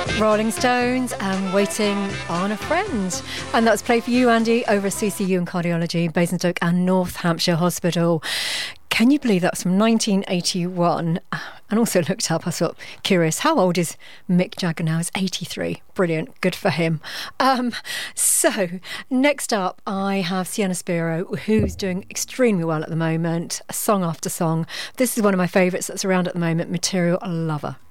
Rolling Stones and Waiting on a Friend. And that's played for you, Andy, over at CCU and Cardiology, Basingstoke and North Hampshire Hospital. Can you believe that's from 1981? And also looked up, I thought, curious, how old is Mick Jagger now? He's 83. Brilliant. Good for him. So next up, I have Sienna Spiro, who's doing extremely well at the moment, song after song. This is one of my favourites that's around at the moment, Material Lover.